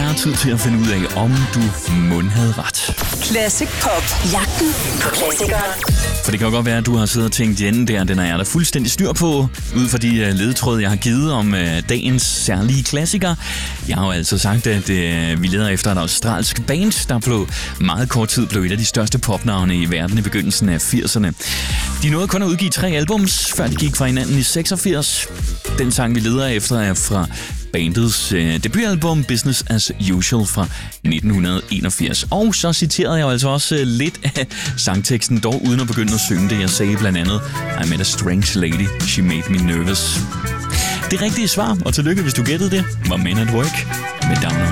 er tid til at finde ud af, om du mund havde ret. Classic Pop. Jagten på klassikeren. For det kan jo godt være, at du har siddet og tænkt, den er jeg da fuldstændig styr på, ud fra de ledetråde, jeg har givet om dagens særlige klassiker. Jeg har jo altså sagt, at vi leder efter et australsk band, der på meget kort tid blev et af de største popnavne i verden i begyndelsen af 80'erne. De nåede kun at udgive 3 albums, før de gik fra hinanden i 86. Den sang, vi leder efter, er fra bandets debutalbum Business as Usual fra 1981. Og så citerede jeg altså også lidt af sangteksten, dog uden at begynde at synge det. Jeg sagde blandt andet, I met a strange lady, she made me nervous. Det rigtige svar, og tillykke hvis du gættede det, var Men at Work med Down On.